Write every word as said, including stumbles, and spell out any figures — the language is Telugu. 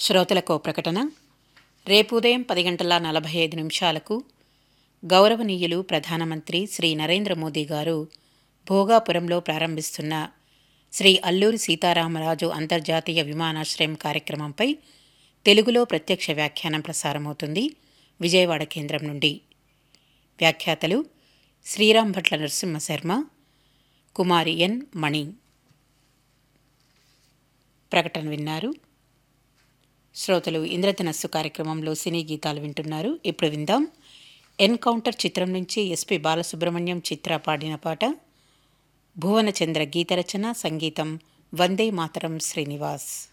శ్రోతలకు ప్రకటన. రేపు ఉదయం పది గంటల నలభై ఐదు నిమిషాలకు గౌరవనీయులు ప్రధానమంత్రి శ్రీ నరేంద్ర మోదీ గారు భోగాపురంలో ప్రారంభిస్తున్న శ్రీ అల్లూరి సీతారామరాజు అంతర్జాతీయ విమానాశ్రయం కార్యక్రమంపై తెలుగులో ప్రత్యక్ష వ్యాఖ్యానం ప్రసారమవుతుంది. విజయవాడ కేంద్రం నుండి. వ్యాఖ్యాతలు శ్రీరామ్ భట్ల నరసింహశర్మ, కుమారి ఎన్ మణి. ప్రకటన విన్నారు. శ్రోతలు ఇంద్రధనస్సు కార్యక్రమంలో సినీ గీతాలు వింటున్నారు. ఇప్పుడు విందాం. ఎన్కౌంటర్ చిత్రం నుంచి ఎస్పి బాలసుబ్రహ్మణ్యం చిత్ర పాడిన పాట. భువనచంద్ర గీతరచన, సంగీతం వందే మాతరం శ్రీనివాస్.